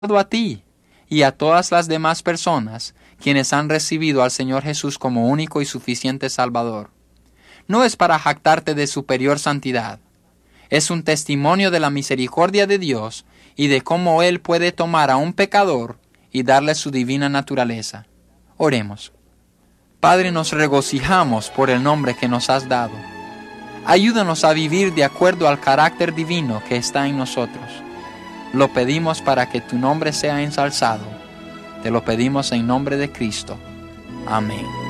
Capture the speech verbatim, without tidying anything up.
a ti y a todas las demás personas quienes han recibido al Señor Jesús como único y suficiente Salvador. No es para jactarte de superior santidad. Es un testimonio de la misericordia de Dios y de cómo Él puede tomar a un pecador y darle su divina naturaleza. Oremos. Padre, nos regocijamos por el nombre que nos has dado. Ayúdanos a vivir de acuerdo al carácter divino que está en nosotros. Lo pedimos para que tu nombre sea ensalzado. Te lo pedimos en nombre de Cristo. Amén.